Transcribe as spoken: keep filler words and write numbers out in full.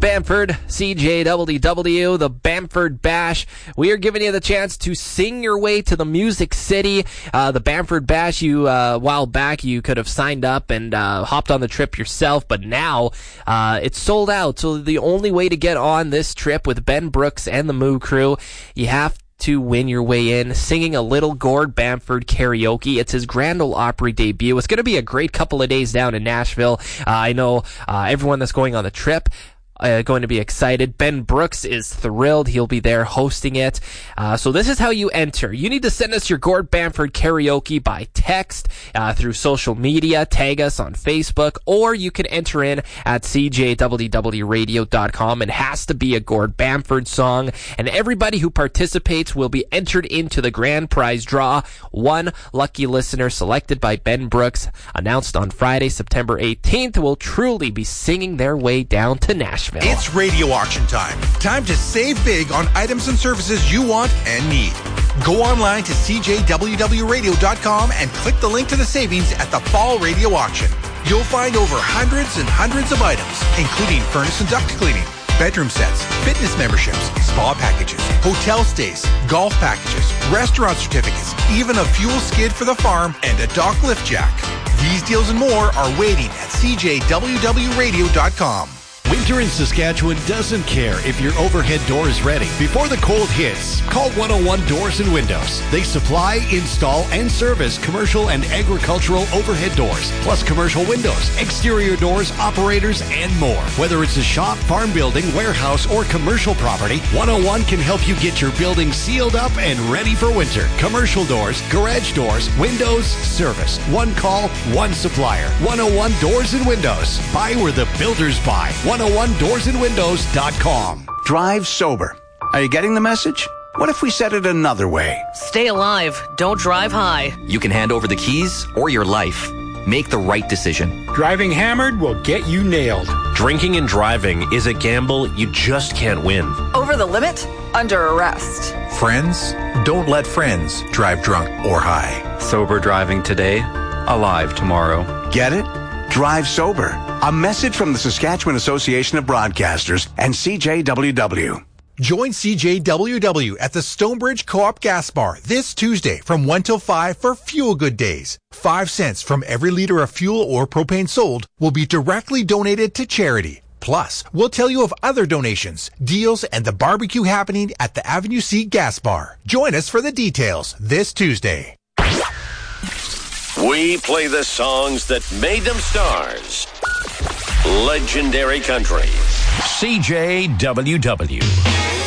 Bamford, C J W W, the Bamford Bash. We are giving you the chance to sing your way to the Music City. Uh, the Bamford Bash, you uh, a while back, you could have signed up and uh, hopped on the trip yourself, but now uh, it's sold out. So the only way to get on this trip with Ben Brooks and the Moo Crew, you have to win your way in, singing a little Gord Bamford karaoke. It's his Grand Ole Opry debut. It's going to be a great couple of days down in Nashville. Uh, I know uh, everyone that's going on the trip Uh, going to be excited. Ben Brooks is thrilled. He'll be there hosting it. Uh, so this is how you enter. You need to send us your Gord Bamford karaoke by text, uh, through social media. Tag us on Facebook, or you can enter in at c j w w radio dot com. It has to be a Gord Bamford song, and everybody who participates will be entered into the grand prize draw. One lucky listener selected by Ben Brooks, announced on Friday, September eighteenth, will truly be singing their way down to Nashville. It's radio auction time. Time to save big on items and services you want and need. Go online to c j w w radio dot com and click the link to the savings at the fall radio auction. You'll find over hundreds and hundreds of items, including furnace and duct cleaning, bedroom sets, fitness memberships, spa packages, hotel stays, golf packages, restaurant certificates, even a fuel skid for the farm, and a dock lift jack. These deals and more are waiting at c j w w radio dot com. Winter in Saskatchewan doesn't care if your overhead door is ready. Before the cold hits, call one oh one Doors and Windows. They supply, install, and service commercial and agricultural overhead doors, plus commercial windows, exterior doors, operators, and more. Whether it's a shop, farm building, warehouse, or commercial property, one oh one can help you get your building sealed up and ready for winter. Commercial doors, garage doors, windows, service. One call, one supplier. one oh one Doors and Windows. Buy where the builders buy. one oh one doors and windows dot com. Drive sober. Are you getting the message? What if we said it another way? Stay alive. Don't drive high. You can hand over the keys or your life. Make the right decision. Driving hammered will get you nailed. Drinking and driving is a gamble you just can't win. Over the limit? Under arrest. Friends, don't let friends drive drunk or high. Sober driving today, alive tomorrow. Get it? Drive sober. A message from the Saskatchewan Association of Broadcasters and C J W W. Join C J W W at the Stonebridge Co-op Gas Bar this Tuesday from one till five for Fuel Good Days. Five cents from every liter of fuel or propane sold will be directly donated to charity. Plus, we'll tell you of other donations, deals, and the barbecue happening at the Avenue C Gas Bar. Join us for the details this Tuesday. We play the songs that made them stars. Legendary country. C J W W.